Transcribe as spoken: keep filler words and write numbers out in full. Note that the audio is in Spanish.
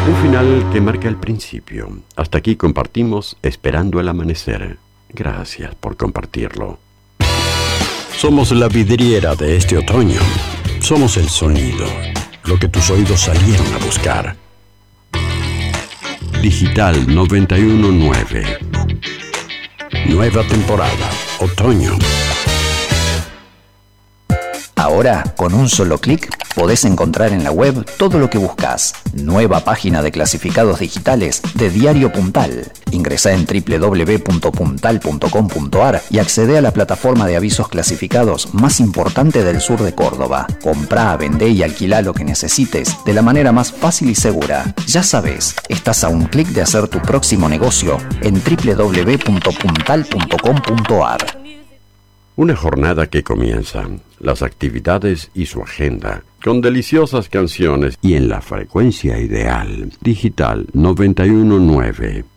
Un final que marca el principio. Hasta aquí compartimos Esperando el Amanecer. Gracias por compartirlo. Somos la vidriera de este otoño. Somos el sonido, lo que tus oídos salieron a buscar. Digital noventa y uno punto nueve. Nueva temporada, otoño. Ahora, con un solo clic, podés encontrar en la web todo lo que buscas. Nueva página de clasificados digitales de Diario Puntal. Ingresá en doble u doble u doble u punto puntal punto com punto a r y accede a la plataforma de avisos clasificados más importante del sur de Córdoba. Comprá, vendé y alquilá lo que necesites de la manera más fácil y segura. Ya sabes, estás a un clic de hacer tu próximo negocio en doble u doble u doble u punto puntal punto com punto a r. Una jornada que comienza, las actividades y su agenda, con deliciosas canciones y en la frecuencia ideal. Digital noventa y uno punto nueve.